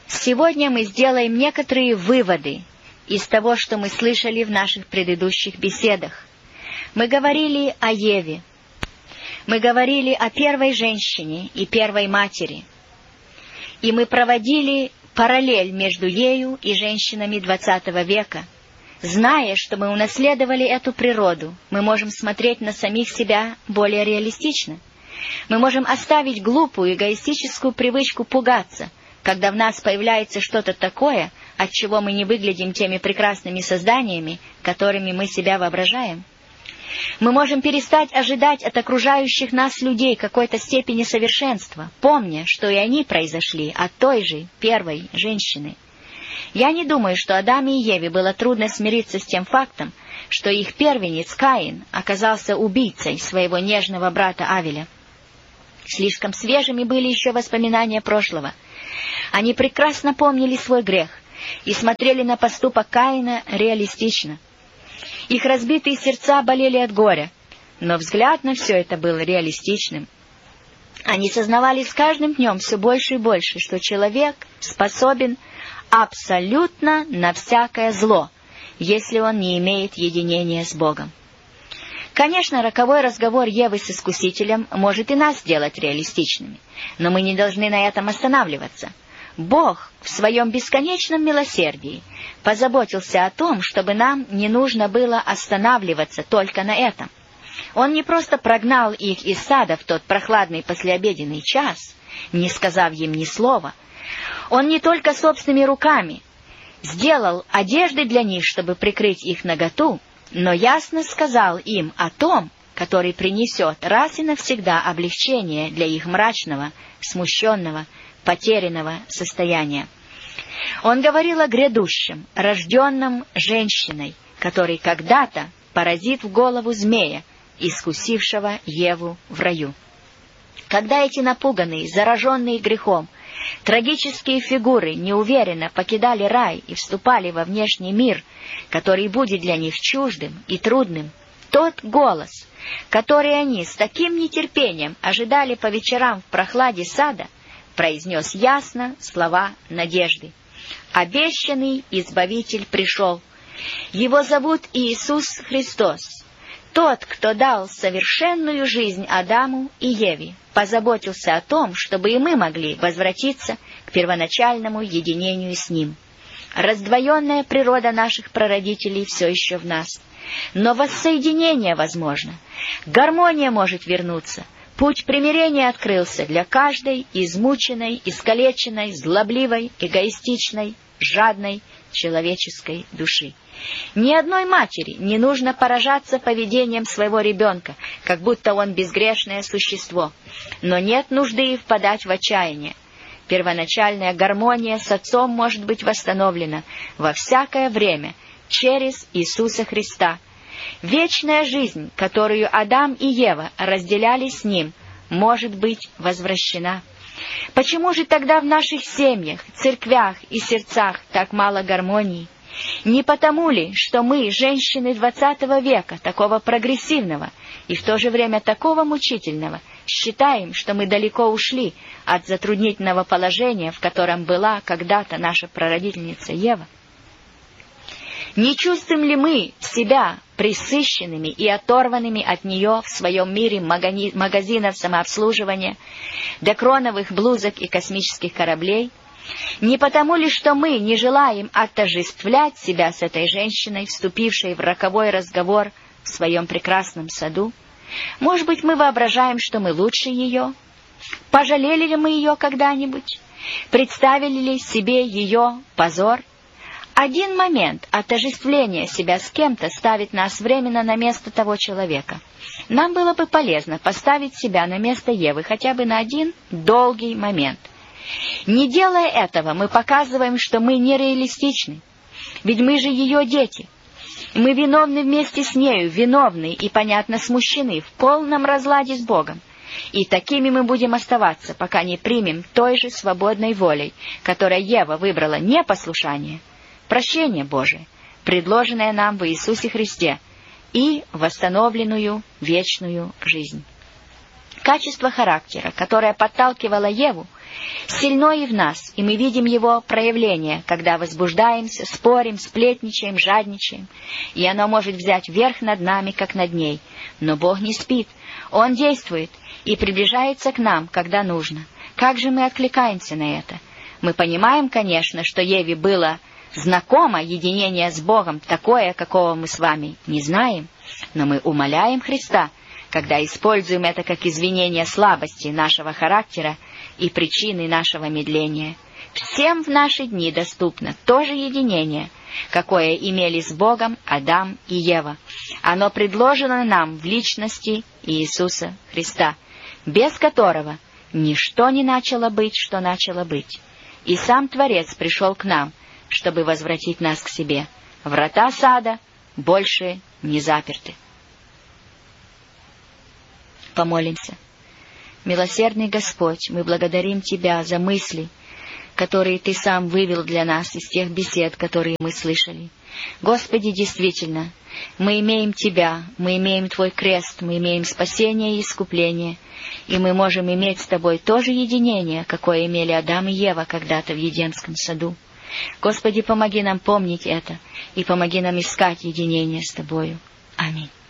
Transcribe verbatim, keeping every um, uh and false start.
Сегодня мы сделаем некоторые выводы из того, что мы слышали в наших предыдущих беседах. Мы говорили о Еве. Мы говорили о первой женщине и первой матери. И мы проводили параллель между ею и женщинами двадцатого века. Зная, что мы унаследовали эту природу, мы можем смотреть на самих себя более реалистично. Мы можем оставить глупую эгоистическую привычку пугаться, когда в нас появляется что-то такое, от чего мы не выглядим теми прекрасными созданиями, которыми мы себя воображаем. Мы можем перестать ожидать от окружающих нас людей какой-то степени совершенства, помня, что и они произошли от той же первой женщины. Я не думаю, что Адаму и Еве было трудно смириться с тем фактом, что их первенец Каин оказался убийцей своего нежного брата Авеля. Слишком свежими были еще воспоминания прошлого. Они прекрасно помнили свой грех и смотрели на поступок Каина реалистично. Их разбитые сердца болели от горя, но взгляд на все это был реалистичным. Они сознавали с каждым днем все больше и больше, что человек способен абсолютно на всякое зло, если он не имеет единения с Богом. Конечно, роковой разговор Евы с Искусителем может и нас сделать реалистичными, но мы не должны на этом останавливаться. Бог в своем бесконечном милосердии позаботился о том, чтобы нам не нужно было останавливаться только на этом. Он не просто прогнал их из сада в тот прохладный послеобеденный час, не сказав им ни слова. Он не только собственными руками сделал одежды для них, чтобы прикрыть их наготу, но ясно сказал им о том, который принесет раз и навсегда облегчение для их мрачного, смущенного, потерянного состояния. Он говорил о грядущем, рожденном женщиной, который когда-то поразит в голову змея, искусившего Еву в раю. Когда эти напуганные, зараженные грехом, трагические фигуры неуверенно покидали рай и вступали во внешний мир, который будет для них чуждым и трудным, тот голос, который они с таким нетерпением ожидали по вечерам в прохладе сада, произнес ясно слова надежды. Обещанный Избавитель пришел. Его зовут Иисус Христос. Тот, кто дал совершенную жизнь Адаму и Еве, позаботился о том, чтобы и мы могли возвратиться к первоначальному единению с Ним. Раздвоенная природа наших прародителей все еще в нас. Но воссоединение возможно. Гармония может вернуться. Путь примирения открылся для каждой измученной, искалеченной, злобливой, эгоистичной, жадной человеческой души. Ни одной матери не нужно поражаться поведением своего ребенка, как будто он безгрешное существо. Но нет нужды и впадать в отчаяние. Первоначальная гармония с Отцом может быть восстановлена во всякое время через Иисуса Христа. Вечная жизнь, которую Адам и Ева разделяли с Ним, может быть возвращена. Почему же тогда в наших семьях, церквях и сердцах так мало гармонии? Не потому ли, что мы, женщины двадцатого века, такого прогрессивного и в то же время такого мучительного, считаем, что мы далеко ушли от затруднительного положения, в котором была когда-то наша прародительница Ева? Не чувствуем ли мы себя пресыщенными и оторванными от нее в своем мире магазинов самообслуживания, декроновых блузок и космических кораблей? Не потому ли, что мы не желаем отождествлять себя с этой женщиной, вступившей в роковой разговор в своем прекрасном саду? Может быть, мы воображаем, что мы лучше ее? Пожалели ли мы ее когда-нибудь? Представили ли себе ее позор? Один момент отождествления себя с кем-то ставит нас временно на место того человека. Нам было бы полезно поставить себя на место Евы хотя бы на один долгий момент. Не делая этого, мы показываем, что мы нереалистичны. Ведь мы же ее дети. Мы виновны вместе с нею, виновны и, понятно, смущены в полном разладе с Богом. И такими мы будем оставаться, пока не примем той же свободной волей, которой Ева выбрала не послушание, прощение Божие, предложенное нам в Иисусе Христе, и восстановленную вечную жизнь. Качество характера, которое подталкивало Еву, сильно и в нас, и мы видим его проявление, когда возбуждаемся, спорим, сплетничаем, жадничаем, и оно может взять верх над нами, как над ней. Но Бог не спит, Он действует и приближается к нам, когда нужно. Как же мы откликаемся на это? Мы понимаем, конечно, что Еве было знакомо единение с Богом, такое, какого мы с вами не знаем, но мы умоляем Христа, когда используем это как извинение слабости нашего характера и причины нашего медления. Всем в наши дни доступно то же единение, какое имели с Богом Адам и Ева. Оно предложено нам в личности Иисуса Христа, без которого ничто не начало быть, что начало быть. И сам Творец пришел к нам, чтобы возвратить нас к себе. Врата сада больше не заперты. Помолимся. Милосердный Господь, мы благодарим Тебя за мысли, которые Ты сам вывел для нас из тех бесед, которые мы слышали. Господи, действительно, мы имеем Тебя, мы имеем Твой крест, мы имеем спасение и искупление, и мы можем иметь с Тобой то же единение, какое имели Адам и Ева когда-то в Едемском саду. Господи, помоги нам помнить это, и помоги нам искать единение с Тобою. Аминь.